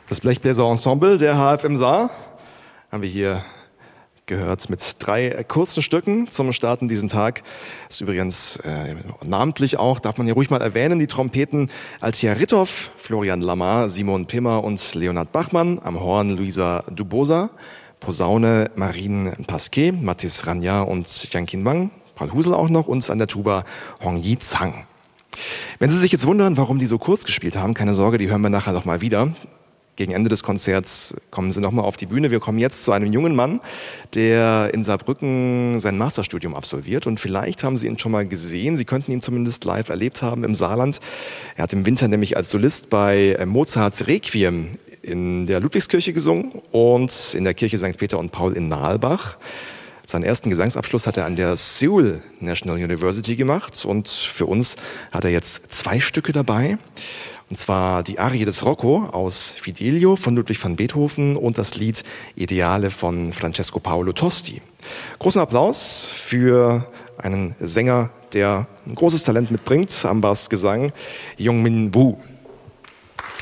Das Blechbläser-Ensemble der HFM Saar haben wir hier gehört mit 3 kurzen Stücken zum Start in diesen Tag. Das ist übrigens namentlich auch, darf man hier ruhig mal erwähnen, die Trompeten Altia Ritthoff, Florian Lamar, Simon Pimmer und Leonhard Bachmann, am Horn Luisa Dubosa, Posaune Marine Pasquet, Mathis Ragnard und Jianqin Wang, Paul Husel auch noch und an der Tuba Hongyi Zhang. Wenn Sie sich jetzt wundern, warum die so kurz gespielt haben, keine Sorge, die hören wir nachher noch mal wieder. Gegen Ende des Konzerts kommen sie nochmal auf die Bühne. Wir kommen jetzt zu einem jungen Mann, der in Saarbrücken sein Masterstudium absolviert. Und vielleicht haben Sie ihn schon mal gesehen. Sie könnten ihn zumindest live erlebt haben im Saarland. Er hat im Winter nämlich als Solist bei Mozarts Requiem in der Ludwigskirche gesungen und in der Kirche St. Peter und Paul in Nalbach. Seinen ersten Gesangsabschluss hat er an der Seoul National University gemacht. Und für uns hat er jetzt 2 Stücke dabei. Und zwar die Arie des Rocco aus Fidelio von Ludwig van Beethoven und das Lied Ideale von Francesco Paolo Tosti. Großen Applaus für einen Sänger, der ein großes Talent mitbringt am Bassgesang, Jung Min Woo.